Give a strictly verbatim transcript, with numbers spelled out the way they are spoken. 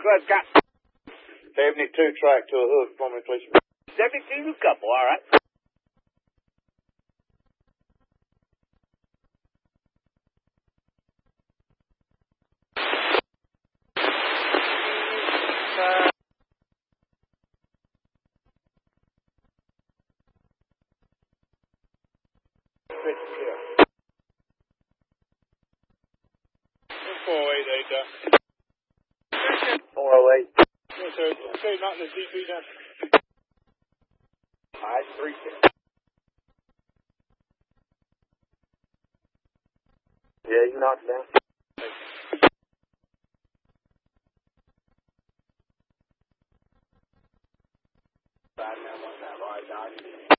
I've got. seventy-two track to a hook for me, please. seventy-two couple, all right. four oh eight, eight, uh. four oh eight. Yes, sir. Okay, not in the D P now. Alright, three six. Yeah, you knocked it down. Five now, one now, all right, dog.